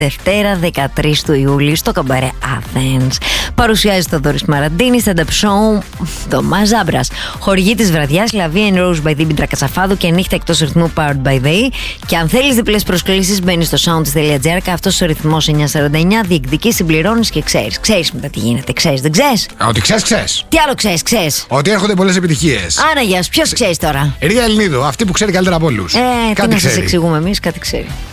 Δευτέρα 13 του Ιούλη στο Καμπαρέ Athens. Παρουσιάζει το Δόρης Μαραντίνη, stand-up show το Μαζάμπρας. Χορηγή της βραδιάς Λαβή and Rose by Δήμητρα Κατσαφάδου και νύχτα εκτός ρυθμού Powered by the E. Και αν θέλεις διπλές προσκλήσεις, μπαίνεις στο sounds.gr. Αυτός ο ρυθμός 949 διεκδικείς, συμπληρώνεις και ξέρεις. Ξέρεις μετά τι γίνεται, ξέρεις, δεν ξέρεις? Ότι ξέρεις. Τι άλλο ξέρεις? Ότι έρχονται πολλές επιτυχίες. Άρα, γεια σου, ποιος ξέρεις τώρα? Ρία Ελληνίδου, αυτή που ξέρει καλύτερα από όλους. Τι να σας εξηγούμε εμείς, κάτι ξέρει.